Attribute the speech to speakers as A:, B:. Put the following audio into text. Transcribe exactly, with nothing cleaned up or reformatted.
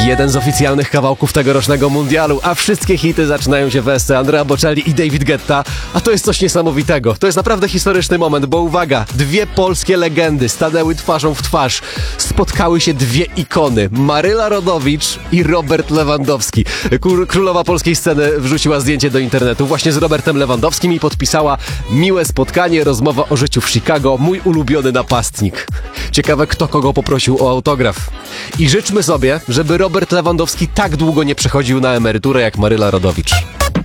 A: Jeden z oficjalnych kawałków tegorocznego mundialu, a wszystkie hity zaczynają się w esce Andrea Bocelli i David Guetta, a to jest coś niesamowitego. To jest naprawdę historyczny moment, bo uwaga, dwie polskie legendy stanęły twarzą w twarz. Spotkały się dwie ikony, Maryla Rodowicz i Robert Lewandowski. Królowa polskiej sceny wrzuciła zdjęcie do internetu właśnie z Robertem Lewandowskim i podpisała: miłe spotkanie, rozmowa o życiu w Chicago, mój ulubiony napastnik. Ciekawe, kto kogo poprosił o autograf. I życzmy sobie, żeby Robert Lewandowski tak długo nie przechodził na emeryturę jak Maryla Rodowicz.